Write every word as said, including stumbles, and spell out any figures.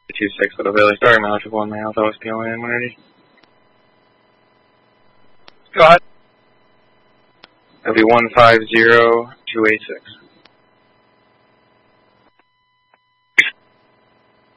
two six Little Billy. Sorry, mileage of one mile. O S P only in one eighty. Go ahead. That'll be one five zero two eight six.